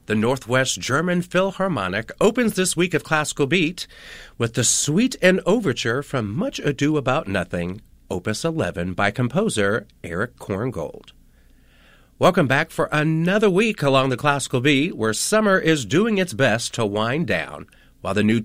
The Northwest German Philharmonic opens this week of Classical Beat with the Suite and Overture from Much Ado About Nothing, Opus 11 by composer Erich Korngold. Welcome back for another week along the Classical Beat, where summer is doing its best to wind down, while the new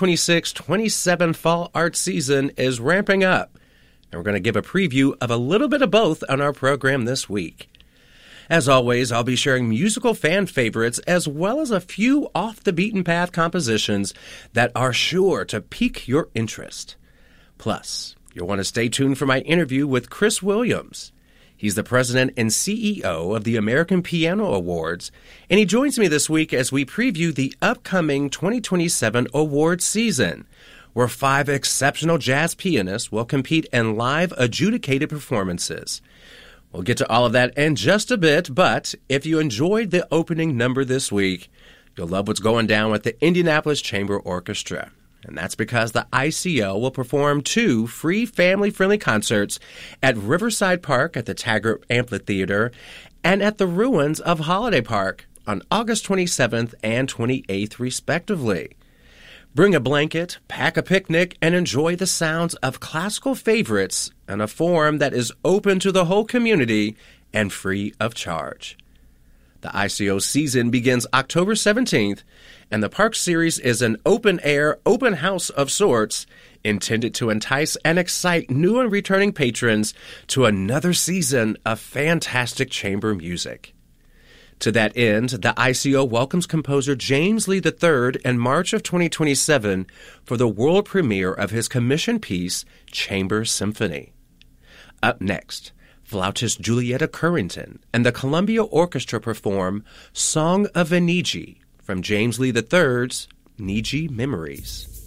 2026-27 fall art season is ramping up. And we're going to give a preview of a little bit of both on our program this week. As always, I'll be sharing musical fan favorites as well as a few off-the-beaten-path compositions that are sure to pique your interest. Plus, you'll want to stay tuned for my interview with Chris Williams. He's the president and CEO of the American Piano Awards, and he joins me this week as we preview the upcoming 2027 awards season, where 5 exceptional jazz pianists will compete in live adjudicated performances. We'll get to all of that in just a bit, but if you enjoyed the opening number this week, you'll love what's going down with the Indianapolis Chamber Orchestra. And that's because the ICO will perform 2 free family-friendly concerts at Riverside Park at the Taggart Amphitheater and at the Ruins of Holiday Park on August 27th and 28th, respectively. Bring a blanket, pack a picnic, and enjoy the sounds of classical favorites in a forum that is open to the whole community and free of charge. The ICO season begins October 17th, and the Park Series is an open-air, open house of sorts intended to entice and excite new and returning patrons to another season of fantastic chamber music. To that end, the ICO welcomes composer James Lee III in March of 2027 for the world premiere of his commissioned piece, Chamber Symphony. Up next, flautist Julietta Currington and the Columbia Orchestra perform Song of a Niji from James Lee III's Niji Memories.